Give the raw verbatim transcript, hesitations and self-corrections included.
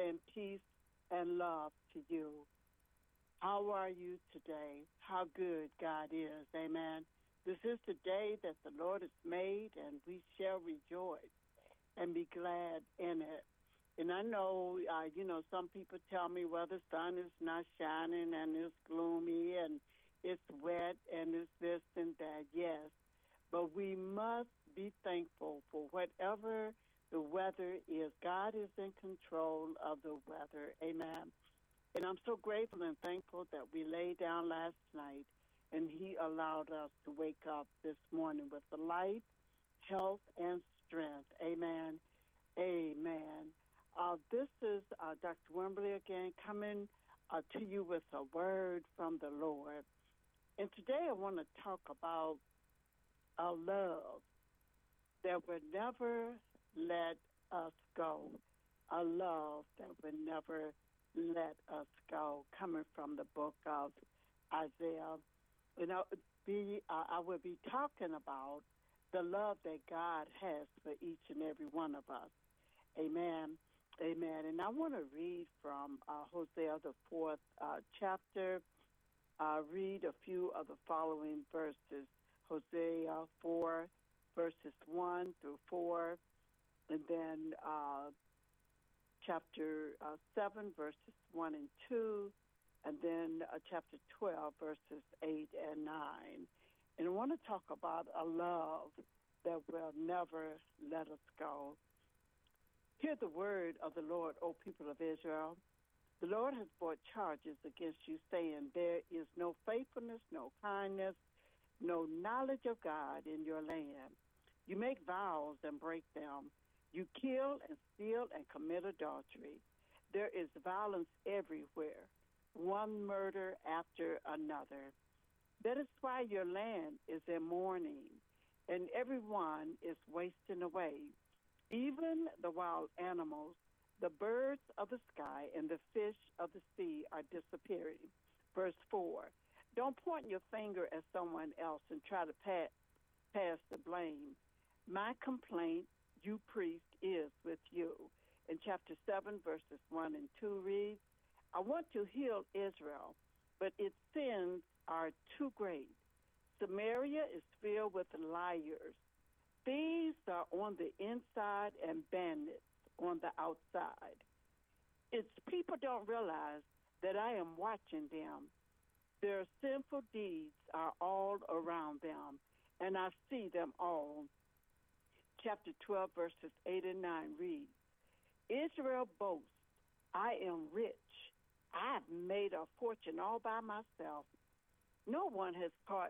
saying peace and love to you. How are you today? How good God is. Amen. This is the day that the Lord has made, and we shall rejoice and be glad in it. And I know, uh, you know, some people tell me, well, the sun is not shining and it's gloomy and it's wet and it's this and that. Yes, but we must be thankful for whatever the weather is. God is in control of the weather. Amen. And I'm so grateful and thankful that we lay down last night and he allowed us to wake up this morning with the life, health, and strength. Amen. Amen. Uh, this is uh, Doctor Wimberly again coming uh, to you with a word from the Lord. And today I want to talk about a love that would never let us go. A love that would never let us go, coming from the book of Isaiah. You know, be, uh, I will be talking about the love that God has for each and every one of us. Amen. Amen. And I want to read from uh, Hosea, the fourth uh, chapter. Uh, read a few of the following verses. Hosea four, verses one through four. And then uh, chapter uh, seven, verses one and two. And then uh, chapter twelve, verses eight and nine. And I want to talk about a love that will never let us go. Hear the word of the Lord, O people of Israel. The Lord has brought charges against you, saying, there is no faithfulness, no kindness, no knowledge of God in your land. You make vows and break them. You kill and steal and commit adultery. There is violence everywhere, one murder after another. That is why your land is in mourning, and everyone is wasting away. Even the wild animals, the birds of the sky, and the fish of the sea are disappearing. Verse four, don't point your finger at someone else and try to pass, pass the blame. My complaint, you priest, is with you. In chapter seven, verses one and two reads, I want to heal Israel, but its sins are too great. Samaria is filled with liars. Thieves are on the inside and bandits on the outside. Its people don't realize that I am watching them. Their sinful deeds are all around them, and I see them all. Chapter twelve, verses eight and nine reads, Israel boasts, I am rich. I've made a fortune all by myself. No one has caught